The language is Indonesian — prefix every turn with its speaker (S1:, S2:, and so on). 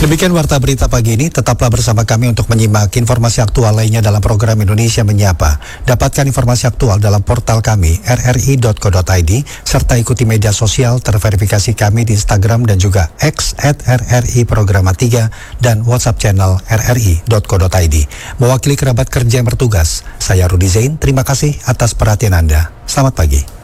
S1: Demikian Warta Berita pagi ini, tetaplah bersama kami untuk menyimak informasi aktual lainnya dalam program Indonesia Menyapa. Dapatkan informasi aktual dalam portal kami rri.co.id, serta ikuti media sosial terverifikasi kami di Instagram dan juga X @RRI Programa 3 dan WhatsApp channel rri.co.id. Mewakili kerabat kerja yang bertugas, saya Rudi Zain, terima kasih atas perhatian Anda. Selamat pagi.